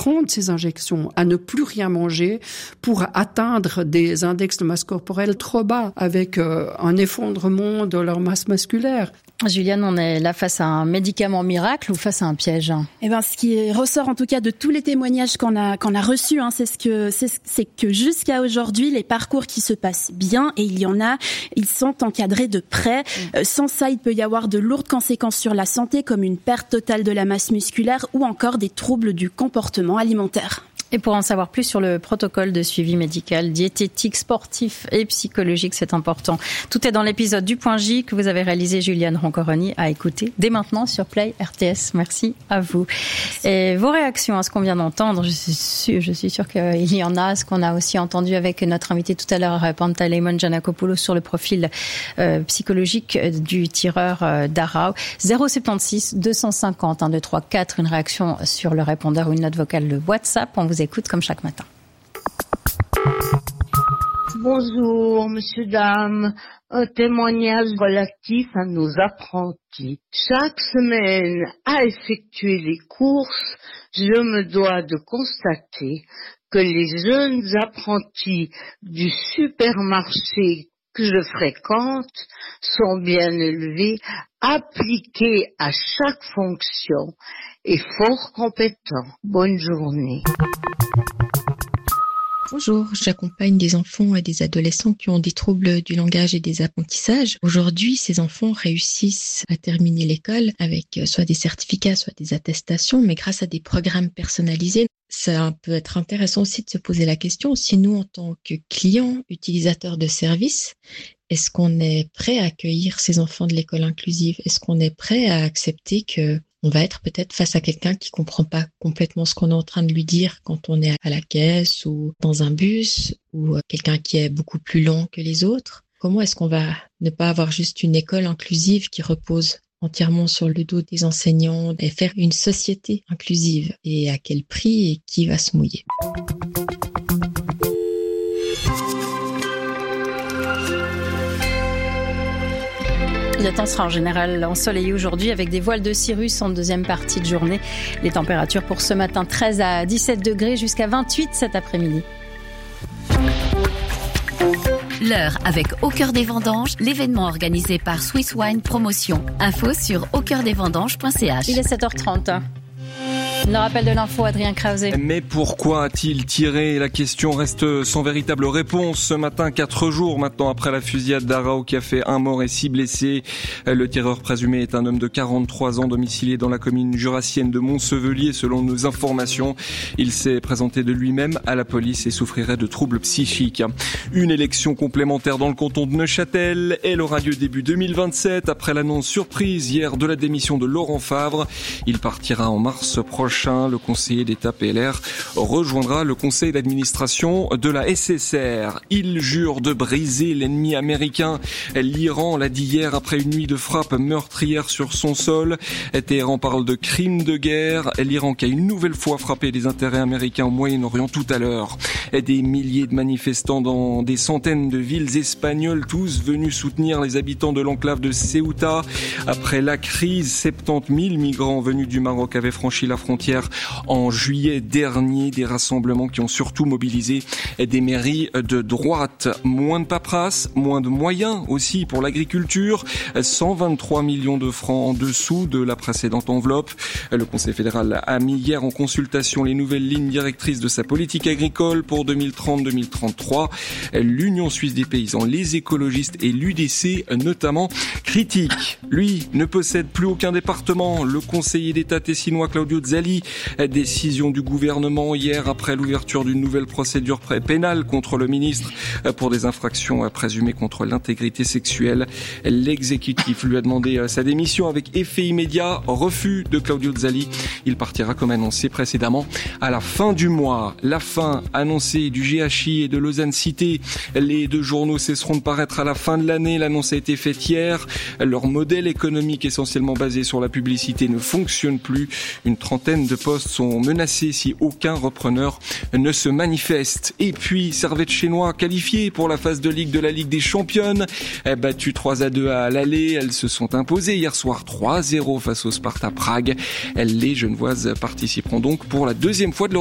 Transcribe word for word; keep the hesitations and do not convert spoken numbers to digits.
prendre ces injections, à ne plus rien manger pour atteindre des index de masse corporelle trop bas, avec euh, un effondrement de leur masse musculaire. Juliane, on est là face à un médicament miracle ou face à un piège? Eh ben, ce qui ressort en tout cas de tous les témoignages qu'on a qu'on a reçus, hein, c'est ce que c'est, c'est que jusqu'à aujourd'hui, les parcours qui se passent bien, et il y en a, ils sont encadrés de près. Mmh. Euh, sans ça, il peut y avoir de lourdes conséquences sur la santé, comme une perte totale de la masse musculaire ou encore des troubles du comportement alimentaire. Et pour en savoir plus sur le protocole de suivi médical, diététique, sportif et psychologique, c'est important. Tout est dans l'épisode du Point J que vous avez réalisé, Juliane Roncoroni, à écouter dès maintenant sur Play R T S. Merci à vous. Et vos réactions à ce qu'on vient d'entendre, je suis sûre, je suis sûre qu'il y en a. Ce qu'on a aussi entendu avec notre invité tout à l'heure, Pantaleimon Giannakopoulos, sur le profil euh, psychologique du tireur euh, d'Arao. zéro soixante-seize deux cent cinquante un deux trois quatre, une réaction sur le répondeur ou une note vocale de WhatsApp. On vous écoute comme chaque matin. Bonjour, monsieur, dame. Un témoignage relatif à nos apprentis. Chaque semaine, à effectuer les courses, je me dois de constater que les jeunes apprentis du supermarché que je fréquente sont bien élevés, appliqués à chaque fonction et fort compétents. Bonne journée. Bonjour, j'accompagne des enfants et des adolescents qui ont des troubles du langage et des apprentissages. Aujourd'hui, ces enfants réussissent à terminer l'école avec soit des certificats, soit des attestations, mais grâce à des programmes personnalisés. Ça peut être intéressant aussi de se poser la question, si nous, en tant que clients, utilisateurs de services, est-ce qu'on est prêt à accueillir ces enfants de l'école inclusive? Est-ce qu'on est prêt à accepter que on va être peut-être face à quelqu'un qui comprend pas complètement ce qu'on est en train de lui dire quand on est à la caisse ou dans un bus, ou quelqu'un qui est beaucoup plus lent que les autres? Comment est-ce qu'on va ne pas avoir juste une école inclusive qui repose entièrement sur le dos des enseignants et faire une société inclusive? Et à quel prix et qui va se mouiller? Le temps sera en général ensoleillé aujourd'hui avec des voiles de cirrus en deuxième partie de journée. Les températures pour ce matin, treize à dix-sept degrés jusqu'à vingt-huit cet après-midi. L'heure avec Au Cœur des Vendanges, l'événement organisé par Swiss Wine Promotion. Info sur au cœur des vendanges point c h. Il est sept heures trente. Le rappel de l'info, Adrien Krause. Mais pourquoi a-t-il tiré? La question reste sans véritable réponse. Ce matin, quatre jours maintenant après la fusillade d'Arao qui a fait un mort et six blessés. Le tireur présumé est un homme de quarante-trois ans domicilié dans la commune jurassienne de Montsevelier selon nos informations. Il s'est présenté de lui-même à la police et souffrirait de troubles psychiques. Une élection complémentaire dans le canton de Neuchâtel. Elle aura lieu début deux mille vingt-sept après l'annonce surprise hier de la démission de Laurent Favre. Il partira en mars prochain. Le conseiller d'État P L R rejoindra le conseil d'administration de la S S R. Il jure de briser l'ennemi américain. L'Iran l'a dit hier après une nuit de frappes meurtrières sur son sol. Téhéran parle de crimes de guerre. L'Iran qui a une nouvelle fois frappé les intérêts américains au Moyen-Orient tout à l'heure. Des milliers de manifestants dans des centaines de villes espagnoles, tous venus soutenir les habitants de l'enclave de Ceuta. Après la crise, soixante-dix mille migrants venus du Maroc avaient franchi la frontière en juillet dernier, des rassemblements qui ont surtout mobilisé des mairies de droite. Moins de paperasse, moins de moyens aussi pour l'agriculture, cent vingt-trois millions de francs en dessous de la précédente enveloppe. Le Conseil fédéral a mis hier en consultation les nouvelles lignes directrices de sa politique agricole pour deux mille trente deux mille trente-trois. L'Union suisse des paysans, les écologistes et l'U D C notamment critiquent. Lui ne possède plus aucun département. Le conseiller d'État tessinois Claudio Zali. Décision du gouvernement hier après l'ouverture d'une nouvelle procédure pénale contre le ministre pour des infractions présumées contre l'intégrité sexuelle. L'exécutif lui a demandé sa démission avec effet immédiat. Refus de Claudio Zali. Il partira comme annoncé précédemment à la fin du mois. La fin annoncée du G H I et de Lausanne Cité. Les deux journaux cesseront de paraître à la fin de l'année. L'annonce a été faite hier. Leur modèle économique essentiellement basé sur la publicité ne fonctionne plus. Une trentaine de postes sont menacés si aucun repreneur ne se manifeste. Et puis, Servette Chénois qualifiés pour la phase de Ligue de la Ligue des Championnes. Battues trois à deux à l'aller, elles se sont imposées hier soir trois à zéro face au Sparta Prague. Les Genevoises participeront donc pour la deuxième fois de leur